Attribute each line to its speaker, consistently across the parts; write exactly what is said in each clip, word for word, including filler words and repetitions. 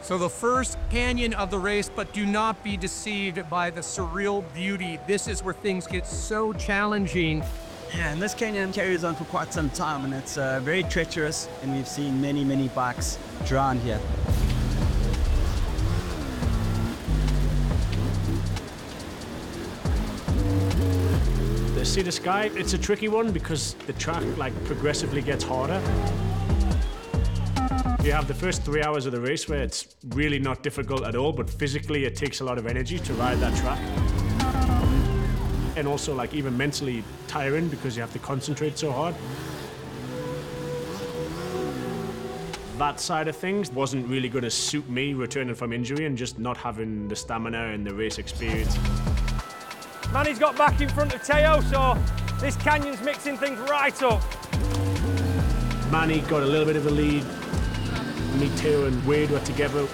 Speaker 1: So the first canyon of the race, but do not be deceived by the surreal beauty. This is where things get so challenging.
Speaker 2: Yeah, and this canyon carries on for quite some time, and it's uh, very treacherous, and we've seen many, many bikes drown here.
Speaker 3: The Sea to Sky, it's a tricky one because the track like progressively gets harder. You have the first three hours of the race where it's really not difficult at all, but physically it takes a lot of energy to ride that track. And also like even mentally tiring because you have to concentrate so hard. That side of things wasn't really going to suit me returning from injury and just not having the stamina and the race experience.
Speaker 4: Manny's got back in front of Teo, so this canyon's mixing things right up.
Speaker 3: Manny got a little bit of a lead. Me, Teo and Wade were together.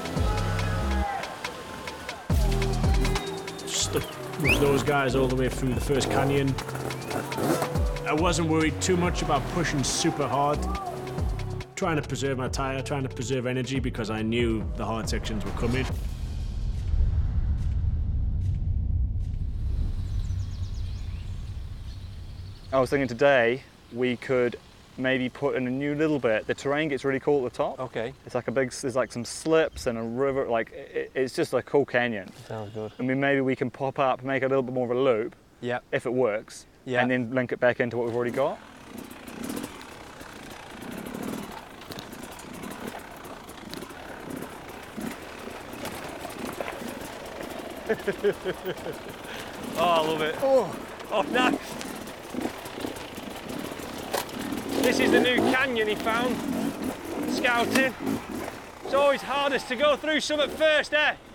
Speaker 3: Stuck with those guys all the way through the first canyon. I wasn't worried too much about pushing super hard. Trying to preserve my tyre, trying to preserve energy because I knew the hard sections were coming.
Speaker 5: I was thinking today we could maybe put in a new little bit. The terrain gets really cool at the top.
Speaker 4: Okay.
Speaker 5: It's like a big, there's like some slips and a river, like it, it's just a cool canyon.
Speaker 4: Sounds good.
Speaker 5: I mean, maybe we can pop up, make a little bit more of a loop.
Speaker 4: Yeah.
Speaker 5: If it works.
Speaker 4: Yeah.
Speaker 5: And then link it back into what we've already got.
Speaker 4: Oh, I love it. Oh, oh, nice. This is the new canyon he found, scouting. It's always hardest to go through some at first, eh?